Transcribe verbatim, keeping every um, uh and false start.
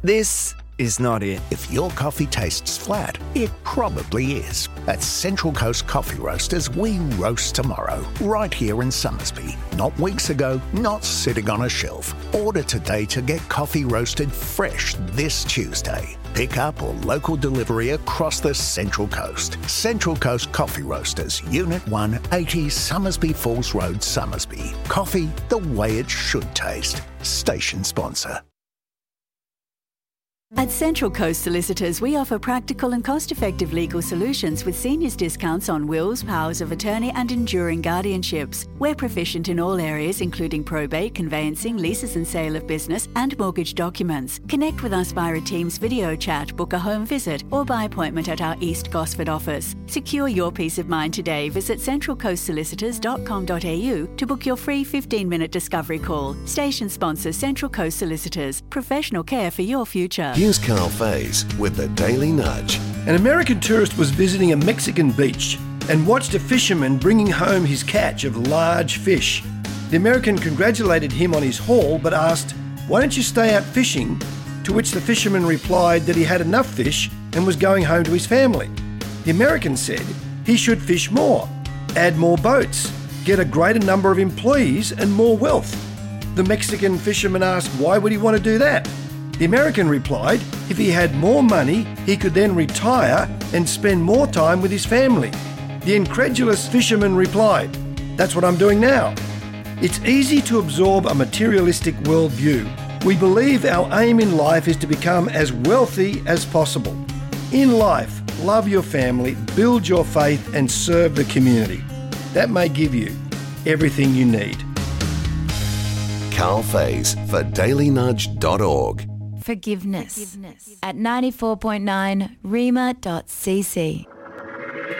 This is not it. If your coffee tastes flat, it probably is. At Central Coast Coffee Roasters, we roast tomorrow, right here in Somersby. Not weeks ago, not sitting on a shelf. Order today to get coffee roasted fresh this Tuesday. Pick up or local delivery across the Central Coast. Central Coast Coffee Roasters, Unit one, eighty Somersby Falls Road, Somersby. Coffee the way it should taste. Station sponsor. At Central Coast Solicitors, we offer practical and cost-effective legal solutions with seniors discounts on wills, powers of attorney and enduring guardianships. We're proficient in all areas including probate, conveyancing, leases and sale of business and mortgage documents. Connect with us via a Teams video chat, book a home visit or by appointment at our East Gosford office. Secure your peace of mind today. Visit central coast solicitors dot com dot a u to book your free fifteen minute discovery call. Station sponsor Central Coast Solicitors. Professional care for your future. Here's Carl Faze with the Daily Nudge. An American tourist was visiting a Mexican beach and watched a fisherman bringing home his catch of large fish. The American congratulated him on his haul but asked, "Why don't you stay out fishing?" To which the fisherman replied that he had enough fish and was going home to his family. The American said he should fish more, add more boats, get a greater number of employees and more wealth. The Mexican fisherman asked why would he want to do that? The American replied, if he had more money, he could then retire and spend more time with his family. The incredulous fisherman replied, "That's what I'm doing now." It's easy to absorb a materialistic worldview. We believe our aim in life is to become as wealthy as possible. In life, love your family, build your faith and serve the community. That may give you everything you need. Carl Faze for daily nudge dot org. Forgiveness, Forgiveness. At ninety-four point nine rima dot c c.